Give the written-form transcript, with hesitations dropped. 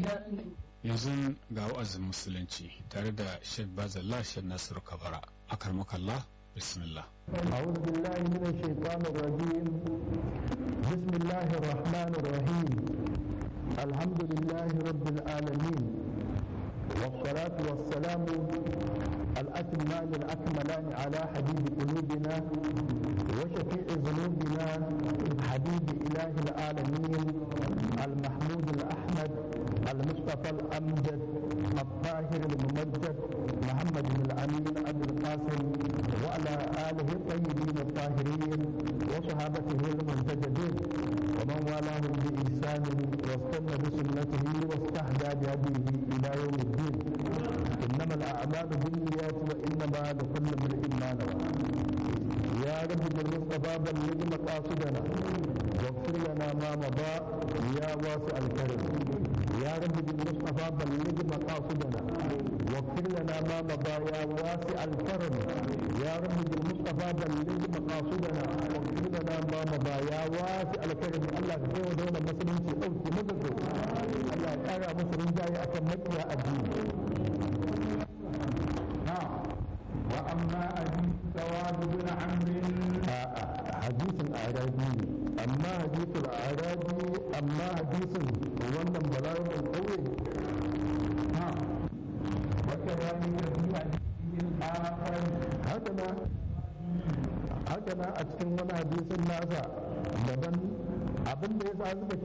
yanzu ga wa'azin musulunci tare da Sheikh Bazallah Sheikh Nasiru Kabara. Akarmakallah, bismillah. أعوذ بالله من الشيطان الرجيم. بسم الله الرحمن الرحيم. الحمد لله رب العالمين، والصلاة والسلام الأتمان الأكملان على حبيب قلوبنا وشفيع ذنوبنا حبيب إله العالمين المحمود الأحمد المصطفى الأمجد الطاهر الممجد محمد الأمين أبي القاسم وعلى آله الطيبين الطاهرين وصحابته المنتجبين ومن والاهم بإحسان واستنى بسنته واستهدى بهديه إلى يوم الدين. إنما الأعمال بالنيات وإنما لكل امرئ ما نوى. يا رب بالمصطفى بلغ مقاصدنا واغفر لنا ما مضى يا واسع الكرم. يا رب بالمصطفى بلغ مقاصدنا واغفر لنا ما مضى يا واسع الكرم. يا رب بالمصطفى بلغ مقاصدنا واغفر لنا ما مضى يا واسع الكرم. الله كيف دولة مسلمين في أوتي مدده الله يقرأ مسلم جاي أكمل يا الدين. وأما حديث ثواب بن عمرو حديث الأعرابي. أما حديث الأعرابي أما حديث wannan bala'in alƙawai وكذلك في حديث آخر haka na a cikin wani hadisin nasa daban abin da ya sa suka